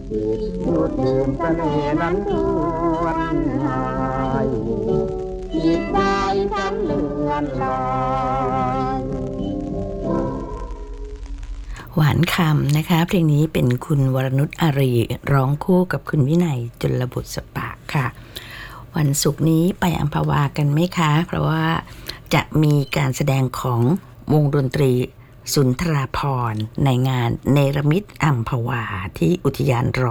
ดูดดื่มเสน่ห์นั้นชวนหายจิตใจฉันเลื่อนลอยหวานคำนะคะเพลงนี้เป็นคุณวรนุชอารีร้องคู่กับคุณวินัยจุลบุตรสปะค่ะวันศุกร์นี้ไปอัมพวากันไหมคะเพราะว่าจะมีการแสดงของวงดนตรีสุนทราภรณ์ในงานเนรมิตอัมพวาที่อุทยานร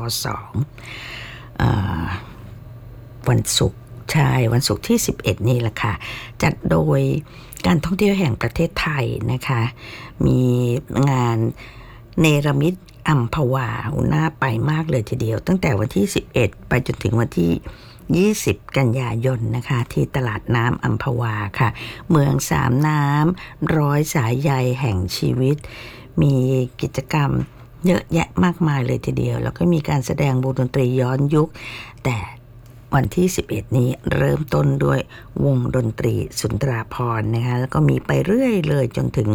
2วันศุกร์ใช่วันศุกร์ที่11นี่แหละค่ะจัดโดยการท่องเที่ยวแห่งประเทศไทยนะคะมีงานเนรมิตอัมพวาน่าไปมากเลยทีเดียวตั้งแต่วันที่11ไปจนถึงวันที่20กันยายนนะคะที่ตลาดน้ำอัมพวาค่ะเมืองสามน้ำร้อยสายใยแห่งชีวิตมีกิจกรรมเยอะแยะมากมายเลยทีเดียวแล้วก็มีการแสดงวงดนตรีย้อนยุคแต่วันที่11นี้เริ่มต้นด้วยวงดนตรีสุนทราภรณ์นะคะแล้วก็มีไปเรื่อยเลยจนถึง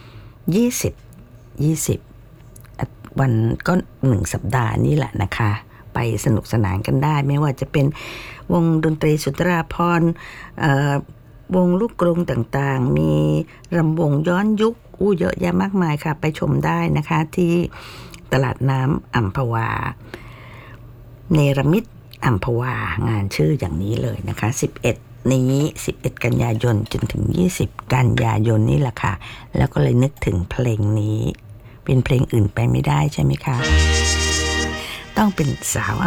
20วันก็1สัปดาห์นี่แหละนะคะไปสนุกสนานกันได้ไม่ว่าจะเป็นวงดนตรีสุนทราภรณ์วงลูกกรุงต่างๆมีรำวงย้อนยุคเยอะแยะมากมายค่ะไปชมได้นะคะที่ตลาดน้ำอัมพวาเนรมิตอัมพวางานชื่ออย่างนี้เลยนะคะ11กันยายนจนถึง20กันยายนนี่แหละค่ะแล้วก็เลยนึกถึงเพลงนี้เป็นเพลงอื่นไปไม่ได้ใช่ไหมคะต้องเป็นสาวอัม